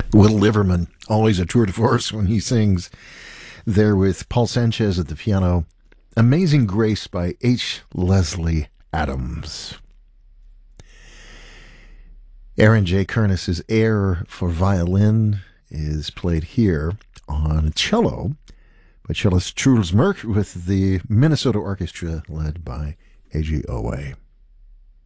Will Liverman, always a tour de force when he sings. There with Paul Sanchez at the piano. Amazing Grace by H. Leslie Adams. Aaron J. Kernis's Air for Violin is played here on cello by cellist Truls Mørk with the Minnesota Orchestra led by A.G. Owe.